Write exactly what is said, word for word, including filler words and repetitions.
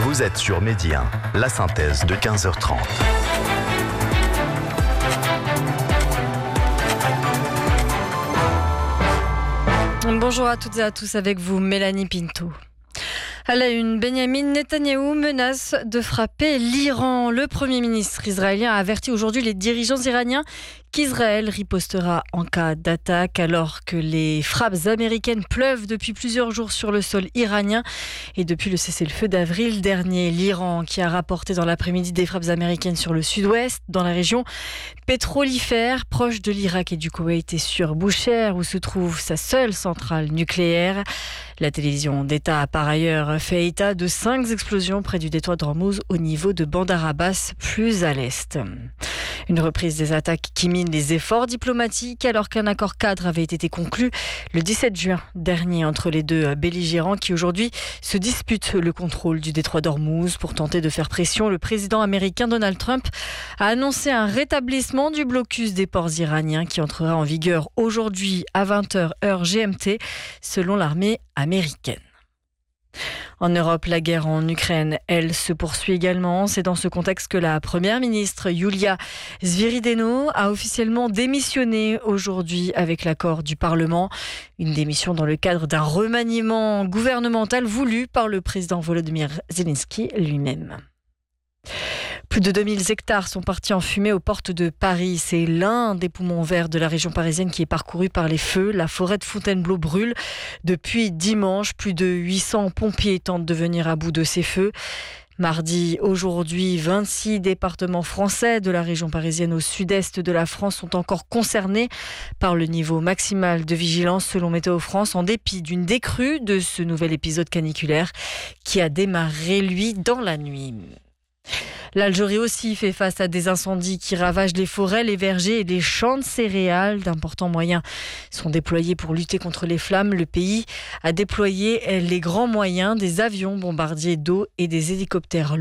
Vous êtes sur Midi un, la synthèse de quinze heures trente. Bonjour à toutes et à tous, avec vous Mélanie Pinto. À la une, Benyamin Netanyahou menace de frapper l'Iran. Le Premier ministre israélien a averti aujourd'hui les dirigeants iraniens qu'Israël ripostera en cas d'attaque, alors que les frappes américaines pleuvent depuis plusieurs jours sur le sol iranien. Et depuis le cessez-le-feu d'avril dernier, l'Iran, qui a rapporté dans l'après-midi des frappes américaines sur le sud-ouest, dans la région pétrolifère proche de l'Irak et du Koweït et sur Boucher, où se trouve sa seule centrale nucléaire. La télévision d'État a par ailleurs fait état de cinq explosions près du détroit d'Ormuz au niveau de Bandar Abbas, plus à l'est. Une reprise des attaques qui mine les efforts diplomatiques alors qu'un accord cadre avait été conclu le dix-sept juin dernier entre les deux belligérants qui aujourd'hui se disputent le contrôle du détroit d'Ormuz. Pour tenter de faire pression, le président américain Donald Trump a annoncé un rétablissement du blocus des ports iraniens qui entrera en vigueur aujourd'hui à vingt heures heure G M T selon l'armée américaine. En Europe, la guerre en Ukraine, elle, se poursuit également. C'est dans ce contexte que la première ministre Yulia Sviridenko a officiellement démissionné aujourd'hui avec l'accord du Parlement. Une démission dans le cadre d'un remaniement gouvernemental voulu par le président Volodymyr Zelensky lui-même. Plus de deux mille hectares sont partis en fumée aux portes de Paris. C'est l'un des poumons verts de la région parisienne qui est parcouru par les feux. La forêt de Fontainebleau brûle depuis dimanche. Plus de huit cents pompiers tentent de venir à bout de ces feux. Mardi, aujourd'hui, vingt-six départements français de la région parisienne au sud-est de la France sont encore concernés par le niveau maximal de vigilance selon Météo France, en dépit d'une décrue de ce nouvel épisode caniculaire qui a démarré, lui, dans la nuit. L'Algérie aussi fait face à des incendies qui ravagent les forêts, les vergers et les champs de céréales. D'importants moyens sont déployés pour lutter contre les flammes. Le pays a déployé les grands moyens, des avions bombardiers d'eau et des hélicoptères